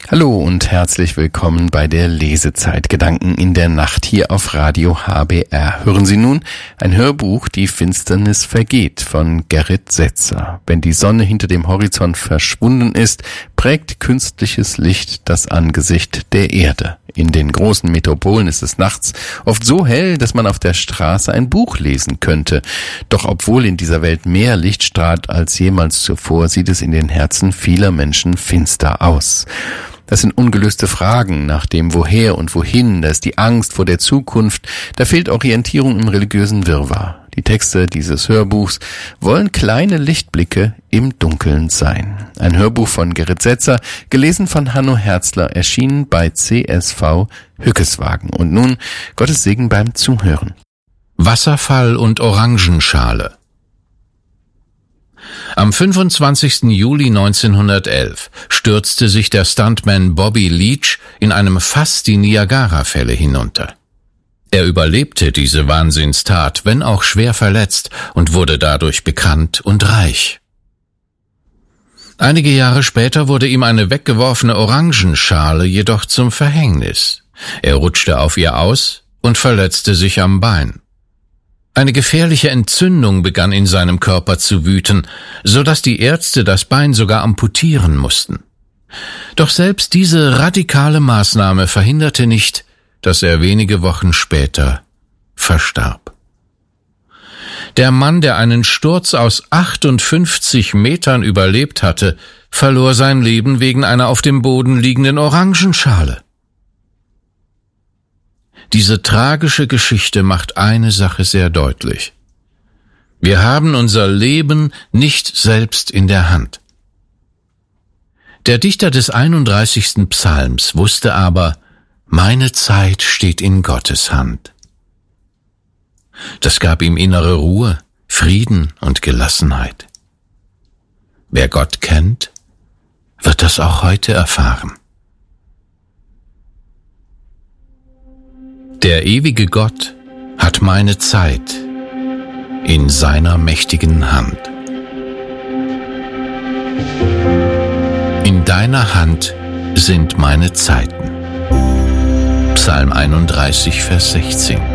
Hallo und herzlich willkommen bei der Lesezeit Gedanken in der Nacht hier auf Radio HBR. Hören Sie nun ein Hörbuch Die Finsternis vergeht von Gerrit Setzer. Wenn die Sonne hinter dem Horizont verschwunden ist, prägt künstliches Licht das Angesicht der Erde. In den großen Metropolen ist es nachts oft so hell, dass man auf der Straße ein Buch lesen könnte. Doch obwohl in dieser Welt mehr Licht strahlt als jemals zuvor, sieht es in den Herzen vieler Menschen finster aus. Das sind ungelöste Fragen nach dem Woher und Wohin, da ist die Angst vor der Zukunft, da fehlt Orientierung im religiösen Wirrwarr. Die Texte dieses Hörbuchs wollen kleine Lichtblicke im Dunkeln sein. Ein Hörbuch von Gerrit Setzer, gelesen von Hanno Herzler, erschienen bei CSV Hückeswagen. Und nun Gottes Segen beim Zuhören. Wasserfall und Orangenschale. Am 25. Juli 1911 stürzte sich der Stuntman Bobby Leach in einem Fass die Niagarafälle hinunter. Er überlebte diese Wahnsinnstat, wenn auch schwer verletzt, und wurde dadurch bekannt und reich. Einige Jahre später wurde ihm eine weggeworfene Orangenschale jedoch zum Verhängnis. Er rutschte auf ihr aus und verletzte sich am Bein. Eine gefährliche Entzündung begann in seinem Körper zu wüten, so dass die Ärzte das Bein sogar amputieren mussten. Doch selbst diese radikale Maßnahme verhinderte nicht, dass er wenige Wochen später verstarb. Der Mann, der einen Sturz aus 58 Metern überlebt hatte, verlor sein Leben wegen einer auf dem Boden liegenden Orangenschale. Diese tragische Geschichte macht eine Sache sehr deutlich. Wir haben unser Leben nicht selbst in der Hand. Der Dichter des 31. Psalms wusste aber, meine Zeit steht in Gottes Hand. Das gab ihm innere Ruhe, Frieden und Gelassenheit. Wer Gott kennt, wird das auch heute erfahren. Der ewige Gott hat meine Zeit in seiner mächtigen Hand. In deiner Hand sind meine Zeiten. Psalm 31, Vers 16.